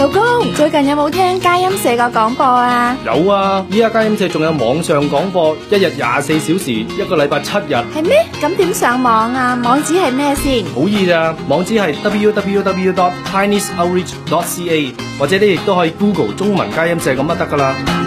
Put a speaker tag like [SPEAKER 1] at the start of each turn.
[SPEAKER 1] 老公，最近有冇聽佳音社個廣播啊？
[SPEAKER 2] 有啊，依家佳音社仲有網上廣播，一日24小時，一個禮拜7日。
[SPEAKER 1] 係咩？咁點上網啊？網址係咩先？
[SPEAKER 2] 好易咋，網址係 www.tinysoutreach.ca， 或者你亦都可以 Google 中文佳音社咁就得噶啦。